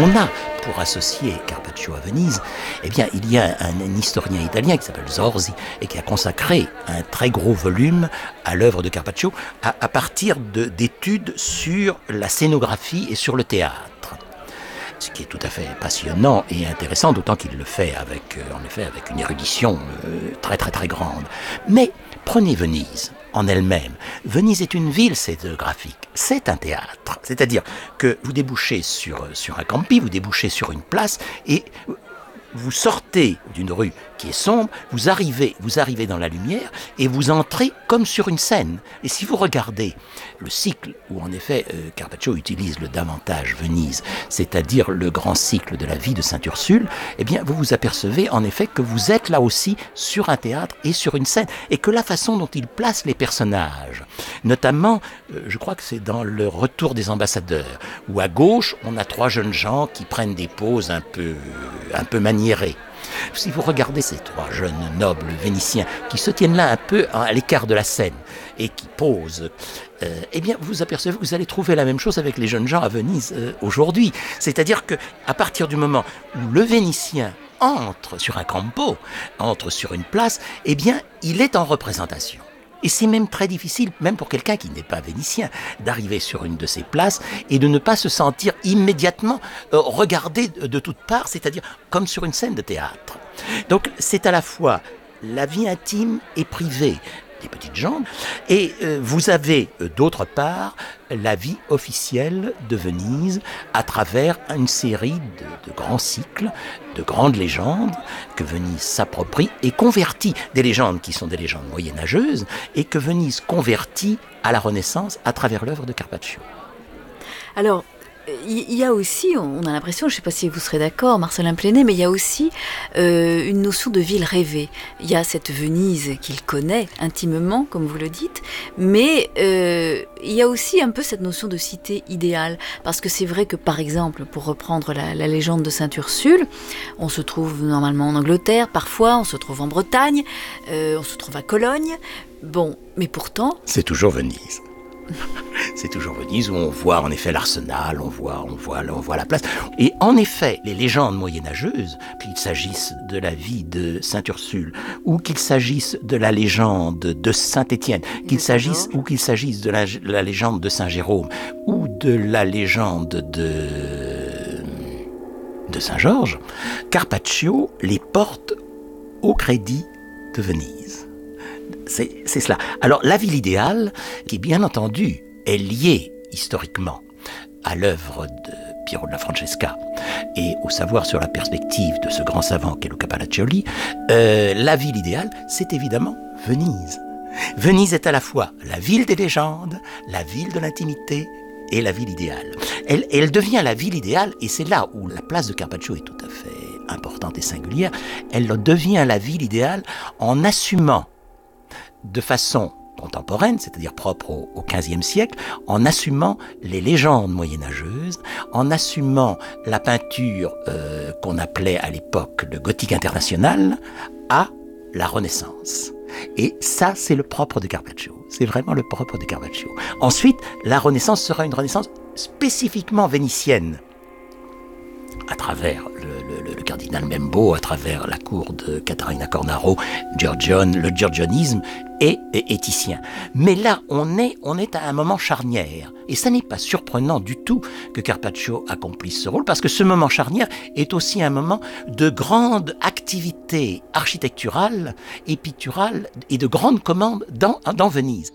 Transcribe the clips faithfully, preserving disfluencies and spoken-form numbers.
On a, pour associer Carpaccio à Venise, eh bien, il y a un, un historien italien qui s'appelle Zorzi et qui a consacré un très gros volume à l'œuvre de Carpaccio à, à partir de, d'études sur la scénographie et sur le théâtre. Ce qui est tout à fait passionnant et intéressant, d'autant qu'il le fait avec, euh, en effet, avec une érudition euh, très très très grande. Mais prenez Venise en elle-même. Venise est une ville scénographique, c'est un théâtre. C'est-à-dire que vous débouchez sur, sur un campi, vous débouchez sur une place et vous sortez d'une rue qui est sombre, vous arrivez, vous arrivez dans la lumière et vous entrez comme sur une scène. Et si vous regardez le cycle où en effet euh, Carpaccio utilise le davantage Venise, c'est-à-dire le grand cycle de la vie de Sainte Ursule, eh bien vous vous apercevez en effet que vous êtes là aussi sur un théâtre et sur une scène et que la façon dont il place les personnages, notamment, euh, je crois que c'est dans le Retour des ambassadeurs, où à gauche on a trois jeunes gens qui prennent des poses un peu, un peu maniérées. Si vous regardez ces trois jeunes nobles vénitiens qui se tiennent là un peu à l'écart de la scène et qui posent, euh, eh bien vous vous apercevez que vous allez trouver la même chose avec les jeunes gens à Venise euh, aujourd'hui. C'est-à-dire qu'à partir du moment où le Vénitien entre sur un campo, entre sur une place, eh bien il est en représentation. Et c'est même très difficile, même pour quelqu'un qui n'est pas vénitien, d'arriver sur une de ces places et de ne pas se sentir immédiatement euh, regardé de, de toutes parts, c'est-à-dire comme sur une scène de théâtre. Donc c'est à la fois la vie intime et privée des petites gens, et euh, vous avez euh, d'autre part la vie officielle de Venise à travers une série de, de grands cycles, de grandes légendes que Venise s'approprie et convertit, des légendes qui sont des légendes moyenâgeuses et que Venise convertit à la Renaissance à travers l'œuvre de Carpaccio. Alors, il y a aussi, on a l'impression, je ne sais pas si vous serez d'accord, Marcelin Plenay, mais il y a aussi euh, une notion de ville rêvée. Il y a cette Venise qu'il connaît intimement, comme vous le dites, mais euh, il y a aussi un peu cette notion de cité idéale. Parce que c'est vrai que, par exemple, pour reprendre la, la légende de Sainte Ursule, on se trouve normalement en Angleterre, parfois on se trouve en Bretagne, euh, on se trouve à Cologne. Bon, mais pourtant... C'est toujours Venise. C'est toujours Venise où on voit en effet l'arsenal, on voit, on voit, on voit la place. Et en effet, les légendes moyenâgeuses, qu'il s'agisse de la vie de Sainte Ursule, ou qu'il s'agisse de la légende de Saint-Étienne, qu'il s'agisse, ou qu'il s'agisse de la, la légende de Saint-Jérôme, ou de la légende de, de Saint-Georges, Carpaccio les porte au crédit de Venise. C'est, c'est cela. Alors, la ville idéale, qui bien entendu est liée historiquement à l'œuvre de Piero della Francesca et au savoir sur la perspective de ce grand savant qu'est Luca Pacioli, euh, la ville idéale, c'est évidemment Venise. Venise est à la fois la ville des légendes, la ville de l'intimité et la ville idéale. Elle, elle devient la ville idéale, et c'est là où la place de Carpaccio est tout à fait importante et singulière. Elle devient la ville idéale en assumant de façon contemporaine, c'est-à-dire propre au, au quinzième siècle, en assumant les légendes moyenâgeuses, en assumant la peinture euh, qu'on appelait à l'époque le gothique international à la Renaissance. Et ça, c'est le propre de Carpaccio. C'est vraiment le propre de Carpaccio. Ensuite, la Renaissance sera une Renaissance spécifiquement vénitienne, à travers le, le, le cardinal Membo, à travers la cour de Catarina Cornaro, Giorgione, le giorgionisme est, est, est titien. Mais là, on est, on est à un moment charnière. Et ça n'est pas surprenant du tout que Carpaccio accomplisse ce rôle, parce que ce moment charnière est aussi un moment de grande activité architecturale et picturale et de grandes commandes dans, dans Venise.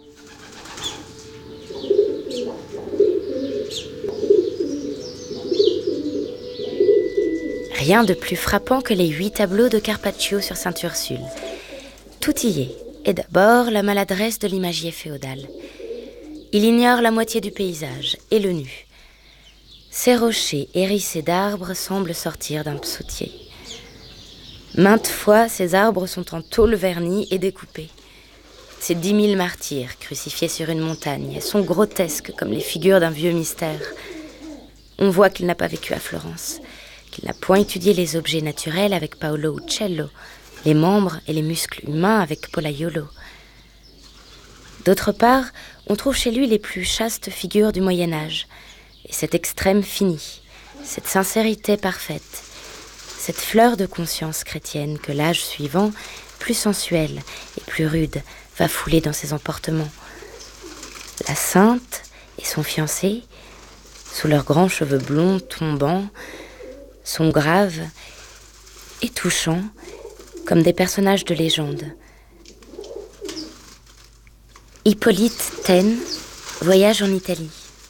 Rien de plus frappant que les huit tableaux de Carpaccio sur Sainte Ursule. Tout y est, et d'abord la maladresse de l'imagier féodal. Il ignore la moitié du paysage, et le nu. Ces rochers hérissés d'arbres semblent sortir d'un psautier. Maintes fois, ces arbres sont en tôle vernie et découpés. Ces dix mille martyrs crucifiés sur une montagne sont grotesques comme les figures d'un vieux mystère. On voit qu'il n'a pas vécu à Florence, qu'il n'a point étudié les objets naturels avec Paolo Uccello, les membres et les muscles humains avec Pollaiolo. D'autre part, on trouve chez lui les plus chastes figures du Moyen-Âge, et cet extrême fini, Cette sincérité parfaite, cette fleur de conscience chrétienne que l'âge suivant, plus sensuel et plus rude, va fouler dans ses emportements. La sainte et son fiancé, sous leurs grands cheveux blonds tombants, sont graves et touchants comme des personnages de légende. Hippolyte Taine voyage en Italie.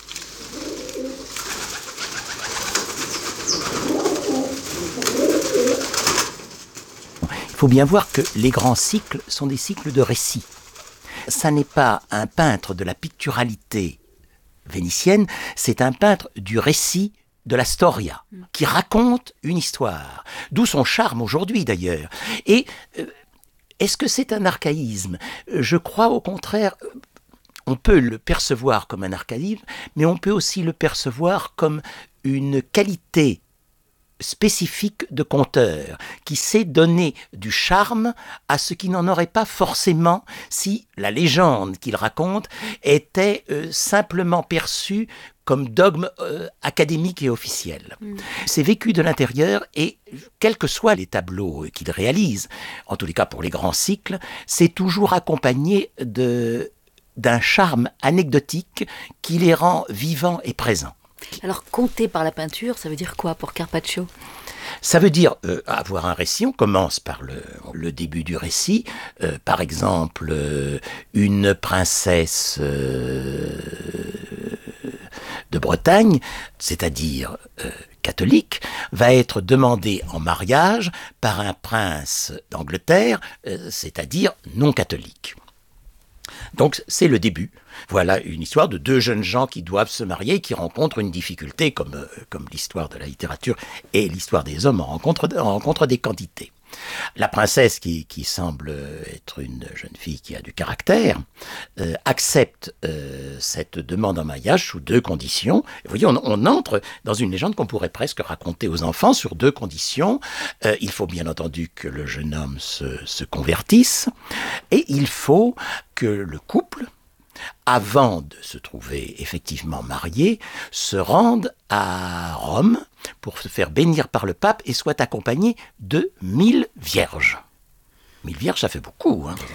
Il faut bien voir que les grands cycles sont des cycles de récits. Ça n'est pas un peintre de la picturalité vénitienne, c'est un peintre du récit de la storia, qui raconte une histoire, d'où son charme aujourd'hui d'ailleurs. Et euh, est-ce que c'est un archaïsme ? Je crois au contraire, on peut le percevoir comme un archaïsme, mais on peut aussi le percevoir comme une qualité spécifique de conteur, qui sait donner du charme à ce qui n'en aurait pas forcément si la légende qu'il raconte était euh, simplement perçue comme dogme euh, académique et officiel. Mm. C'est vécu de l'intérieur et quels que soient les tableaux qu'il réalise, en tous les cas pour les grands cycles, c'est toujours accompagné de, d'un charme anecdotique qui les rend vivants et présents. Alors, compter par la peinture, ça veut dire quoi pour Carpaccio ? Ça veut dire euh, avoir un récit. On commence par le, le début du récit. Euh, par exemple, euh, une princesse euh, de Bretagne, c'est-à-dire euh, catholique, va être demandée en mariage par un prince d'Angleterre, euh, c'est-à-dire non catholique. Donc c'est le début. Voilà une histoire de deux jeunes gens qui doivent se marier, qui rencontrent une difficulté, comme, euh, comme l'histoire de la littérature et l'histoire des hommes en rencontre, en rencontre des quantités. La princesse, qui, qui semble être une jeune fille qui a du caractère, euh, accepte euh, cette demande en mariage sous deux conditions. Vous voyez, on, on entre dans une légende qu'on pourrait presque raconter aux enfants sur deux conditions. Euh, il faut bien entendu que le jeune homme se, se convertisse et il faut que le couple, avant de se trouver effectivement marié, se rende à Rome pour se faire bénir par le pape et soit accompagné de mille vierges. Mille vierges, ça fait beaucoup. Hein.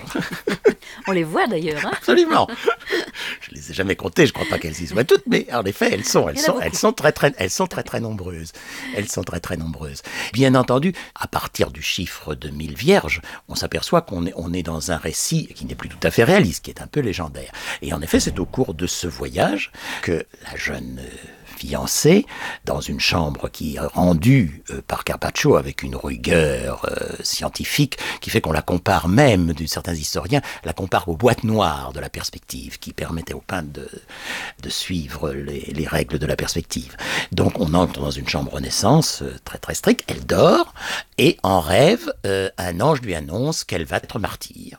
On les voit d'ailleurs. Hein. Absolument. Je les ai jamais comptées, je ne crois pas qu'elles y soient toutes, mais en effet, elles sont, elles sont, elles sont très, très, elles sont très, très nombreuses. Elles sont très, très nombreuses. Bien entendu, à partir du chiffre de mille vierges, on s'aperçoit qu'on est, on est dans un récit qui n'est plus tout à fait réaliste, qui est un peu légendaire. Et en effet, c'est au cours de ce voyage que la jeune fiancée, dans une chambre qui est rendue euh, par Carpaccio avec une rigueur euh, scientifique qui fait qu'on la compare même, de certains historiens, la compare aux boîtes noires de la perspective qui permettaient au peintre de, de suivre les, les règles de la perspective. Donc on entre dans une chambre Renaissance euh, très très stricte, elle dort et en rêve, euh, un ange lui annonce qu'elle va être martyre.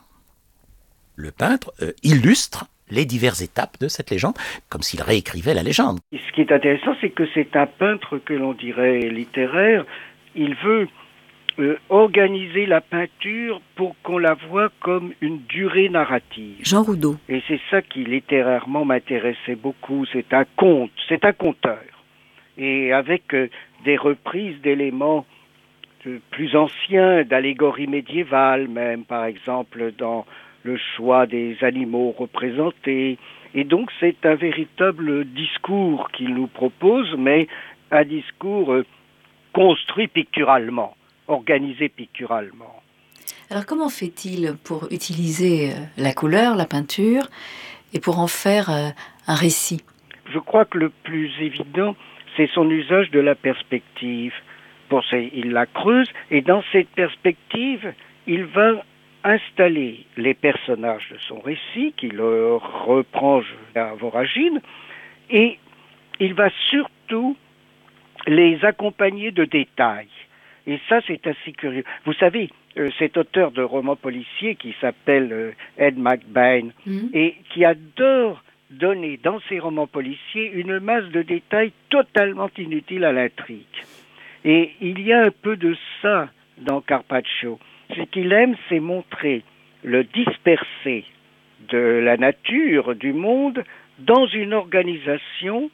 Le peintre euh, illustre les diverses étapes de cette légende, comme s'il réécrivait la légende. Ce qui est intéressant, c'est que c'est un peintre que l'on dirait littéraire. Il veut euh, organiser la peinture pour qu'on la voie comme une durée narrative. Jean Roudot. Et c'est ça qui littérairement m'intéressait beaucoup. C'est un conte, c'est un conteur. Et avec euh, des reprises d'éléments euh, plus anciens, d'allégories médiévales même, par exemple dans le choix des animaux représentés. Et donc c'est un véritable discours qu'il nous propose, mais un discours euh, construit picturalement, organisé picturalement. Alors comment fait-il pour utiliser la couleur, la peinture, et pour en faire euh, un récit ? Je crois que le plus évident, c'est son usage de la perspective. Bon, c'est, il la creuse, et dans cette perspective, il va installer les personnages de son récit, qu'il reprend à voragine, et il va surtout les accompagner de détails. Et ça, c'est assez curieux. Vous savez, euh, cet auteur de romans policiers qui s'appelle euh, Ed McBain, mmh. et qui adore donner dans ses romans policiers une masse de détails totalement inutiles à l'intrigue. Et il y a un peu de ça dans Carpaccio. Ce qu'il aime, c'est montrer le dispersé de la nature, du monde, dans une organisation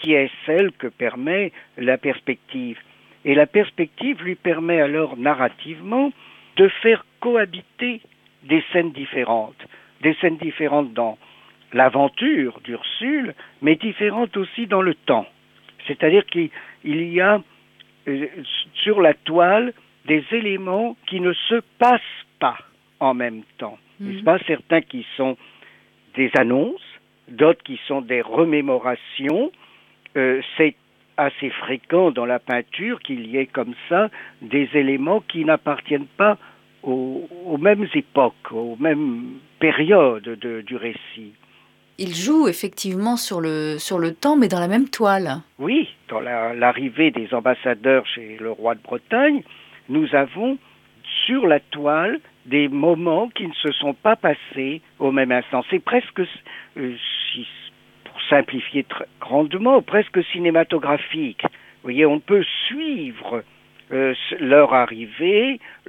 qui est celle que permet la perspective. Et la perspective lui permet alors narrativement de faire cohabiter des scènes différentes, des scènes différentes dans l'aventure d'Ursule, mais différentes aussi dans le temps. C'est-à-dire qu'il y a euh, sur la toile des éléments qui ne se passent pas en même temps. Mmh. N'est-ce pas? Certains qui sont des annonces, d'autres qui sont des remémorations. Euh, c'est assez fréquent dans la peinture qu'il y ait comme ça des éléments qui n'appartiennent pas aux, aux mêmes époques, aux mêmes périodes de, du récit. Il joue effectivement sur le, sur le temps, mais dans la même toile. Oui, dans la, l'arrivée des ambassadeurs chez le roi de Bretagne, nous avons sur la toile des moments qui ne se sont pas passés au même instant. C'est presque, euh, si, pour simplifier très grandement, presque cinématographique. Vous voyez, on peut suivre euh, leur arrivée,